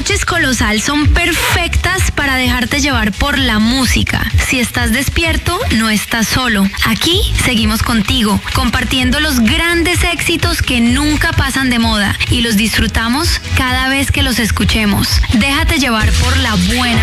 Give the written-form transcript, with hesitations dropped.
noches Colosal son perfectas para dejarte llevar por la música. Si estás despierto, no estás solo. Aquí seguimos contigo, compartiendo los grandes éxitos que nunca pasan de moda y los disfrutamos cada vez que los escuchemos. Déjate llevar por la buena